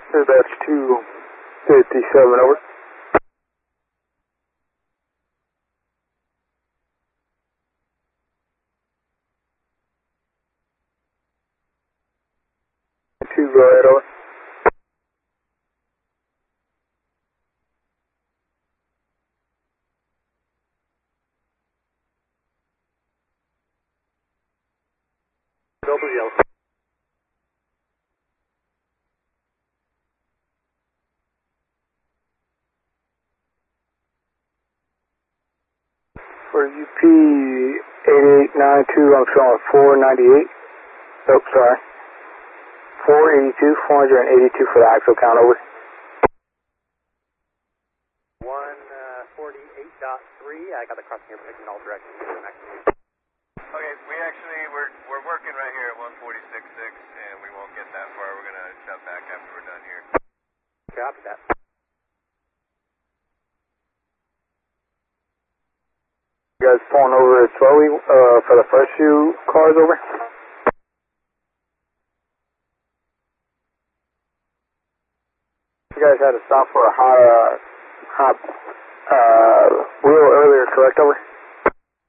That's 257, over. Two, go ahead, over. Double yellow. For UP 8892, I'm showing 498. Oh, sorry. 482, 482 for the axle count, over. 148.3, I got the crossing here, picking all directions. Okay, we're working right here at 146.6, and we won't get that far. We're gonna shut back after we're done here. Copy that. You guys pulling over slowly for the first few cars, over? You guys had to stop for a hot wheel earlier, correct, over?